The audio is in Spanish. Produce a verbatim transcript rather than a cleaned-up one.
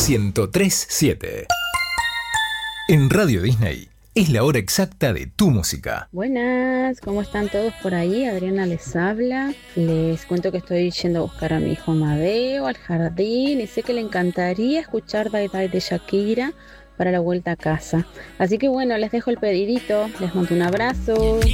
ciento tres punto siete. En Radio Disney es la hora exacta de tu música. Buenas, ¿cómo están todos por ahí? Adriana les habla. Les cuento que estoy yendo a buscar a mi hijo Amadeo al jardín y sé que le encantaría escuchar Bye Bye de Shakira para la vuelta a casa. Así que bueno, les dejo el pedidito, les mando un abrazo.